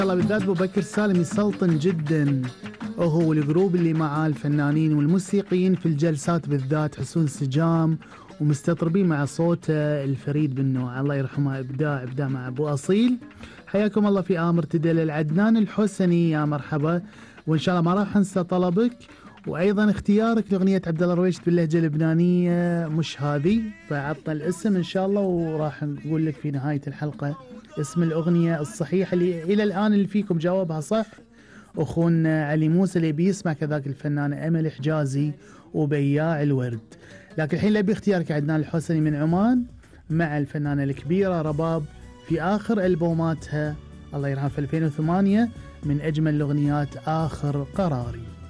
الله بالذات ابو بكر سالم يسلطن جدا، وهو والجروب اللي معاه الفنانين والموسيقيين في الجلسات بالذات تحسون انسجام ومستطربين مع صوته الفريد بالنوع. الله يرحمه، ابداع مع ابو اصيل. حياكم الله في امر تدلل عدنان الحسني، يا مرحبا، وان شاء الله ما راح انسى طلبك، وايضا اختيارك لاغنيه عبد الله رويشت باللهجه اللبنانيه مش هذه، فعطنا الاسم ان شاء الله وراح نقول لك في نهايه الحلقه اسم الاغنيه الصحيحه اللي الى الان اللي فيكم جاوبها صح. اخونا علي موسى اللي بيسمع، كذاك الفنانه امل حجازي وبياع الورد. لكن الحين لبي اختيارك عدنان الحسني من عمان مع الفنانه الكبيره رباب في اخر البوماتها الله يرحمها في 2008 من اجمل الاغنيات اخر قراري.